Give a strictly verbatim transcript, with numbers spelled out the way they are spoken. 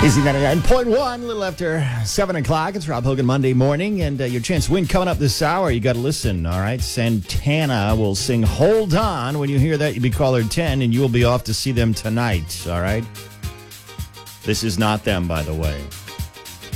Easy ninety-nine point one, a little after seven o'clock. It's Rob Hogan Monday morning, and uh, your chance to win coming up this hour. You got to listen, all right? Santana will sing Hold On. When you hear that, you'll be caller ten, and you will be off to see them tonight, all right? This is not them, by the way.